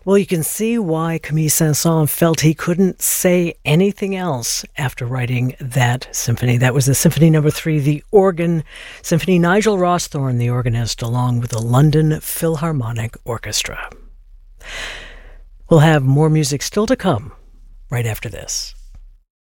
Well, you can see why Camille Saint-Saëns felt he couldn't say anything else after writing that symphony. That was the Symphony No. 3, the organ symphony. Nigel Rawsthorne, the organist, along with the London Philharmonic Orchestra. We'll have more music still to come right after this.